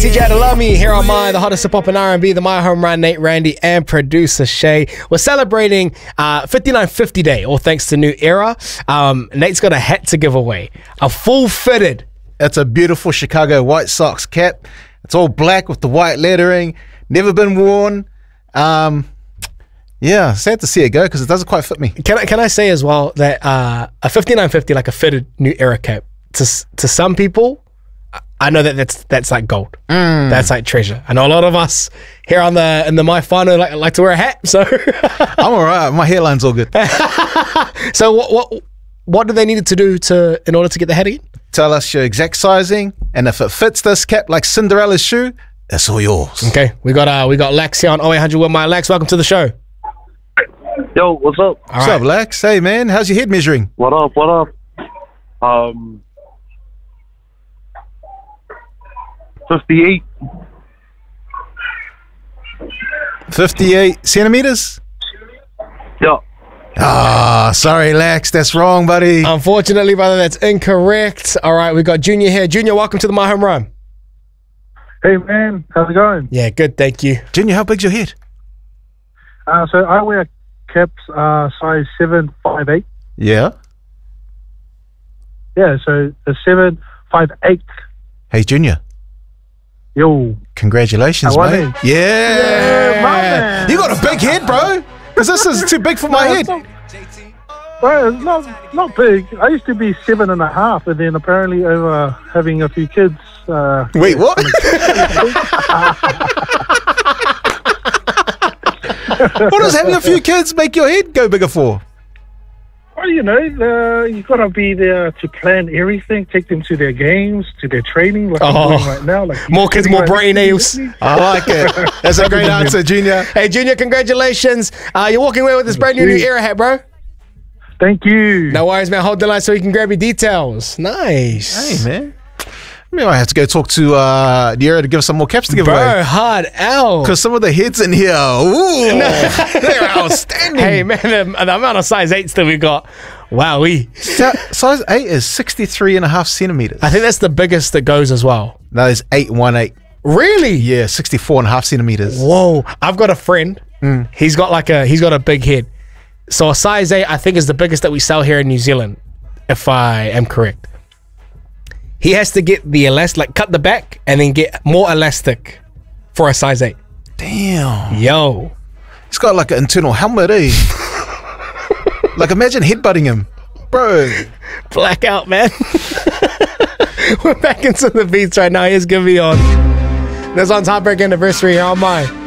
TJ Adalami here on the hottest hip hop and R&B, the My Home Run, Nate Randy, and producer Shay. We're celebrating 5950 Day, all thanks to New Era. Nate's got a hat to give away, a full fitted. It's a beautiful Chicago White Sox cap. It's all black with the white lettering. Never been worn. Yeah, sad to see it go because it doesn't quite fit me. Can I say as well that a 5950, like a fitted New Era cap, to some people, I know that's like gold. That's like treasure. I know a lot of us here in the My Whānau like to wear a hat. So I'm all right. My hairline's all good. So what do they need to do in order to get the hat again? Tell us your exact sizing, and if it fits this cap like Cinderella's shoe, it's all yours. Okay, we got Lex here on 0800 with my Lex. Welcome to the show. Yo, what's up? What's up, Lex? Hey, man, how's your head measuring? What up? 58. 58 centimeters? Yeah. Ah, sorry, Lex, that's wrong, buddy. Unfortunately, brother, that's incorrect. All right, we got Junior here. Junior, welcome to the My Home Run. Hey, man. How's it going? Yeah, good, thank you. Junior, how big's your head? So I wear caps size 7'5'8". Yeah. Yeah, so the 7'5'8". Hey, Junior. Yo. Congratulations, How are mate. they? Yeah. My man. You got a big head, bro. Because this is too big for my head. Well, it's not big. I used to be 7.5, and then apparently over having a few kids. Wait, what? What does having a few kids make your head go bigger for? Well, you got to be there to plan everything, take them to their games, to their training, like I'm doing right now. Like more kids, more brain nails. I like it. That's a great answer, Junior. Hey, Junior, congratulations. You're walking away with this brand new Era hat, bro. Thank you. No worries, man. Hold the line so you can grab your details. Nice. Hey, man. Maybe I have to go talk to the Era to give us some more caps to give away. Bro, hard out. Because some of the heads in here, ooh, they're outstanding. Hey, man, the amount of size 8s that we got, wowee. Size 8 is 63.5 centimeters. I think that's the biggest that goes as well. No, it's 818. Really? Yeah, 64.5 centimeters. Whoa. I've got a friend. He's got a big head. So a size 8, I think, is the biggest that we sell here in New Zealand, if I am correct. He has to get the elastic, cut the back, and then get more elastic for a size 8. Damn. Yo. He's got like an internal helmet, eh? Like imagine headbutting him. Bro. Blackout, man. We're back into the beats right now. Here's Give Me On. That's on Heartbreak Anniversary here on mine.